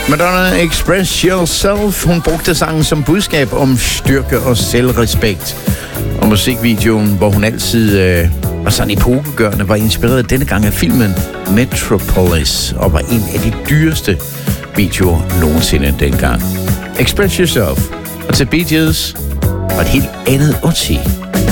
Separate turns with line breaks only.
Madonna, Express Yourself. Hun brugte sangen som budskab om styrke og selvrespekt. Og musikvideoen, hvor hun altid var sådan epokegørende, var inspireret denne gang af filmen Metropolis, og var en af de dyreste videoer nogensinde dengang. Express Yourself. Og til Bee Gees var et helt andet årti.